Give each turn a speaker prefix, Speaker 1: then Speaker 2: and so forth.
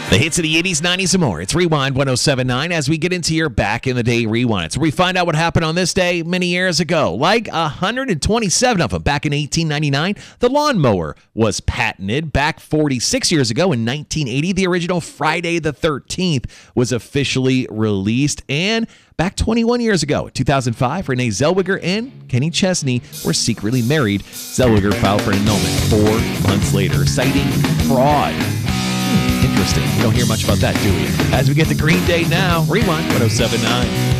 Speaker 1: The hits of the 80s, 90s, and more. It's Rewind 1079 as we get into your back in the day rewinds. So we find out what happened on this day many years ago. Like 127 of them. Back in 1899, the lawnmower was patented. Back 46 years ago in 1980, the original Friday the 13th was officially released. And back 21 years ago, in 2005, Renee Zellweger and Kenny Chesney were secretly married. Zellweger filed for an annulment 4 months later, citing fraud. Interesting. You don't hear much about that, do we? As we get to Green Day now, Rewind 1079.